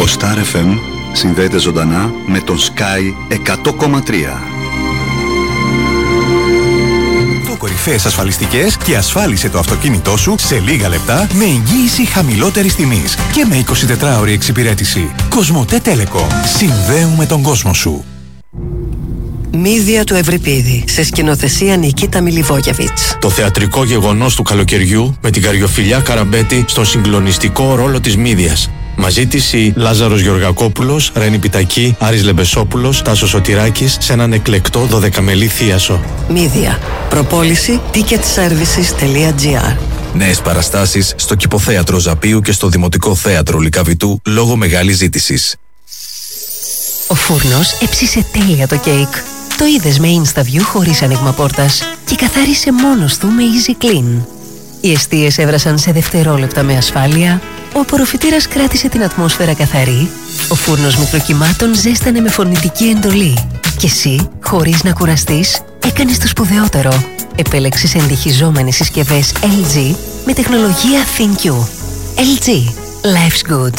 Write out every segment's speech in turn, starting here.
Star FM συνδέεται ζωντανά με τον Sky 100,3. Κορυφαίες ασφαλιστικές και ασφάλισε το αυτοκίνητό σου σε λίγα λεπτά με εγγύηση χαμηλότερης τιμής και με 24ωρη εξυπηρέτηση. Κοσμοτέ Telecom. Συνδέουμε τον κόσμο σου. Μύδια του Ευρυπίδη, σε σκηνοθεσία Νικίτα Μιλιβόγεβιτς. Το θεατρικό γεγονός του καλοκαιριού με την Καριοφιλιά Καραμπέτη στον συγκλονιστικό ρόλο της Μύδιας. Μαζί της η Λάζαρος Γεωργακόπουλος, Ρένη Πιτακή, Άρης Λεμπεσόπουλος, Τάσος Σωτηράκης σε έναν εκλεκτό 12μελή θίασο. Μύδια. Προπόληση ticketservices.gr. Νέες παραστάσεις στο Κηποθέατρο Ζαπίου και στο Δημοτικό Θέατρο Λυκαβητού λόγω μεγάλης ζήτησης. Ο φούρνος έψισε τέλεια το κέικ. Το είδες με InstaView χωρίς άνοιγμα πόρτας και καθάρισε μόνος του με Easy Clean. Οι εστίες έβρασαν σε δευτερόλεπτα με ασφάλεια, ο απορροφητήρας κράτησε την ατμόσφαιρα καθαρή, ο φούρνος μικροκυμάτων ζέστανε με φωνητική εντολή και εσύ, χωρίς να κουραστείς, έκανες το σπουδαιότερο. Επέλεξες εντυχιζόμενες συσκευές LG με τεχνολογία ThinQ. LG. Life's good.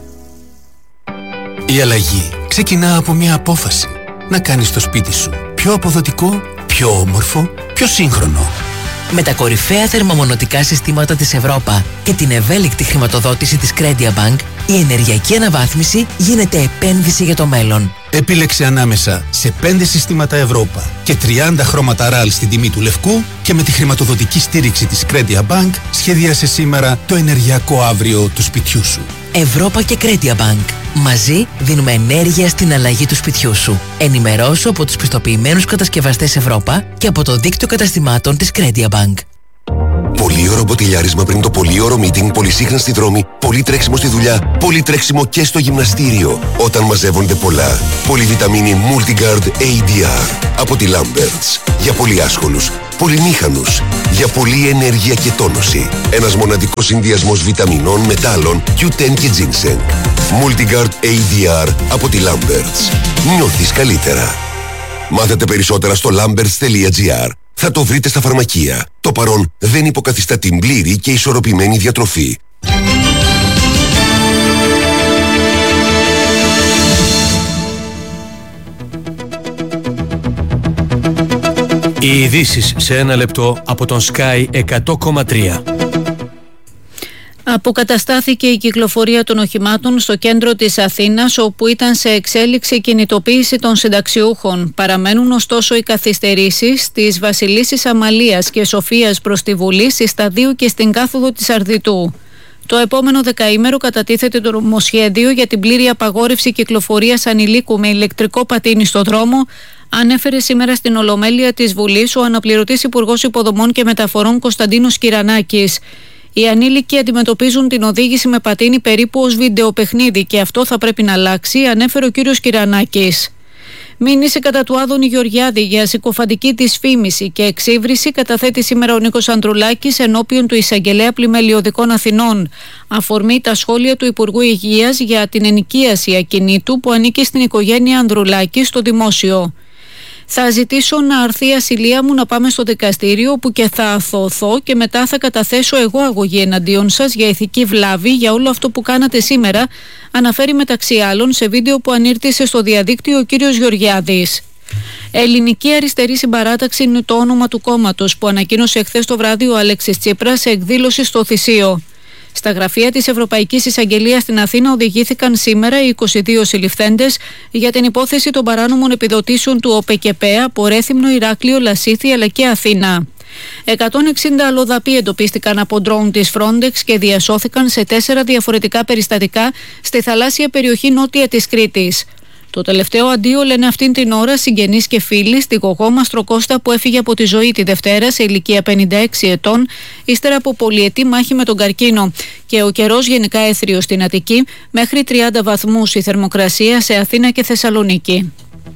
Η αλλαγή ξεκινά από μια απόφαση. Να κάνεις το σπίτι σου πιο αποδοτικό, πιο όμορφο, πιο σύγχρονο. Με τα κορυφαία θερμομονωτικά συστήματα της Ευρώπα και την ευέλικτη χρηματοδότηση της Credia Bank, η ενεργειακή αναβάθμιση γίνεται επένδυση για το μέλλον. Επίλεξε ανάμεσα σε 5 συστήματα Ευρώπα και 30 χρώματα RAL στην τιμή του λευκού και με τη χρηματοδοτική στήριξη της Credia Bank σχεδίασε σήμερα το ενεργειακό αύριο του σπιτιού σου. Ευρώπα και Credia Bank. Μαζί δίνουμε ενέργεια στην αλλαγή του σπιτιού σου. Ενημερώσου από τους πιστοποιημένους κατασκευαστές Ευρώπα και από το δίκτυο καταστημάτων της Credia Bank. Πολύωρο μποτιλιάρισμα πριν το πολύωρο meeting, πολυσύχνα στη δρόμη, πολύ τρέξιμο στη δουλειά, πολύ τρέξιμο και στο γυμναστήριο. Όταν μαζεύονται πολλά. Πολυβιταμίνη Multigard ADR από τη Lamberts. Για πολύ άσχολους, πολυμήχανους, για πολλή ενέργεια και τόνωση. Ένας μοναδικός συνδυασμός βιταμινών, μετάλλων, Q10 και ginseng. Multigard ADR από τη Lamberts. Νιώθεις καλύτερα. Μάθετε περισσότερα στο lamberts.gr. Θα το βρείτε στα φαρμακεία. Το παρόν δεν υποκαθιστά την πλήρη και ισορροπημένη διατροφή. Οι ειδήσεις σε ένα λεπτό από τον Sky 100,3. Αποκαταστάθηκε η κυκλοφορία των οχημάτων στο κέντρο της Αθήνας, όπου ήταν σε εξέλιξη η κινητοποίηση των συνταξιούχων. Παραμένουν ωστόσο οι καθυστερήσεις της Βασιλίσσης Αμαλίας και Σοφίας προς τη Βουλή, στη Σταδίου και στην κάθοδο της Αρδιτού. Το επόμενο δεκαήμερο κατατίθεται το νομοσχέδιο για την πλήρη απαγόρευση κυκλοφορίας ανηλίκου με ηλεκτρικό πατίνι στο δρόμο, ανέφερε σήμερα στην Ολομέλεια της Βουλής ο αναπληρωτής Υπουργός Υποδομών και Μεταφορών Κωνσταντίνος Κυρανάκης. Οι ανήλικοι αντιμετωπίζουν την οδήγηση με πατίνι περίπου ως βιντεοπαιχνίδι και αυτό θα πρέπει να αλλάξει, ανέφερε ο κύριος Κυρανάκης. Μήνυση κατά του Άδωνη Γεωργιάδη για συκοφαντική δυσφήμιση και εξύβριση καταθέτει σήμερα ο Νίκος Ανδρουλάκης ενώπιον του Εισαγγελέα Πλημελιωδικών Αθηνών. Αφορμή τα σχόλια του Υπουργού Υγείας για την ενοικίαση ακινήτου που ανήκει στην οικογένεια Ανδρουλάκη στο δημόσιο. Θα ζητήσω να αρθεί η ασυλία μου να πάμε στο δικαστήριο που και θα αθωωθώ και μετά θα καταθέσω εγώ αγωγή εναντίον σας για ηθική βλάβη για όλο αυτό που κάνατε σήμερα, αναφέρει μεταξύ άλλων σε βίντεο που ανήρτησε στο διαδίκτυο ο κύριος Γεωργιάδης. Ελληνική Αριστερή Συμπαράταξη είναι το όνομα του κόμματος που ανακοίνωσε εχθές το βράδυ ο Αλέξης Τσίπρας σε εκδήλωση στο Θησίο. Στα γραφεία της Ευρωπαϊκής Εισαγγελίας στην Αθήνα οδηγήθηκαν σήμερα οι 22 συλληφθέντες για την υπόθεση των παράνομων επιδοτήσεων του ΟΠΕΚΕΠΕ από Ρέθυμνο, Ηράκλειο, Λασίθι αλλά και Αθήνα. 160 αλλοδαποί εντοπίστηκαν από ντρόουν της Frontex και διασώθηκαν σε 4 διαφορετικά περιστατικά στη θαλάσσια περιοχή νότια της Κρήτης. Το τελευταίο αντίο λένε αυτήν την ώρα συγγενείς και φίλοι στη γογό Μαστροκώστα που έφυγε από τη ζωή τη Δευτέρα σε ηλικία 56 ετών ύστερα από πολυετή μάχη με τον καρκίνο. Και ο καιρός γενικά έθριος στην Αττική, μέχρι 30 βαθμούς η θερμοκρασία σε Αθήνα και Θεσσαλονίκη.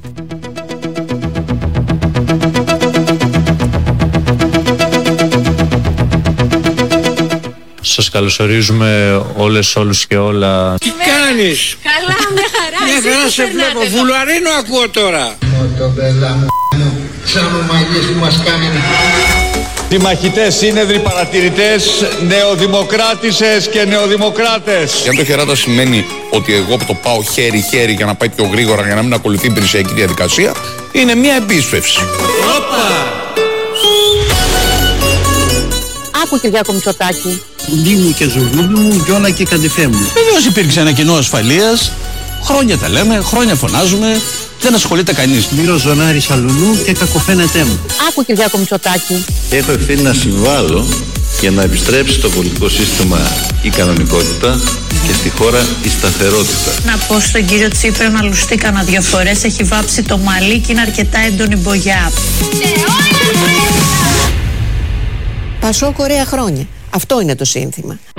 Σας καλωσορίζουμε όλους και όλα. Τι κάνεις? Καλά, μια χαρά. Μια χαρά σε βλέπω. Βουλαρίνο ακούω τώρα. Μοτομπέλα μου, σαν ο μαγείς που μας κάνει. συμμαχητές, σύνεδροι, παρατηρητές, νεοδημοκράτησες και νεοδημοκράτες. Και αν το χεράτα σημαίνει ότι εγώ το πάω χέρι-χέρι για να πάει πιο γρήγορα για να μην ακολουθεί η υπηρεσιακή διαδικασία, είναι μια επίσπευση. Άκου, Κυριάκο Μητσοτάκη. Κουντί μου και ζουρνούμπι μου, γιόλα και καντιφέ μου. Βεβαίως υπήρξε ένα κοινό ασφαλείας. Χρόνια τα λέμε, χρόνια φωνάζουμε. Δεν ασχολείται κανείς. Μύρο ζωνάρι σαλουνού και κακοφαίνεται μου. Άκου, Κυριάκο Μητσοτάκη. Έχω ευθύνη να συμβάλλω για να επιστρέψει στο πολιτικό σύστημα η κανονικότητα και στη χώρα η σταθερότητα. Να πω στον κύριο Τσίπρα να λουστεί κανένα 2 φορές. Έχει βάψει το μαλλί και είναι αρκετά έντονη μπογιά. Πασόκ ωραία χρόνια. Αυτό είναι το σύνθημα.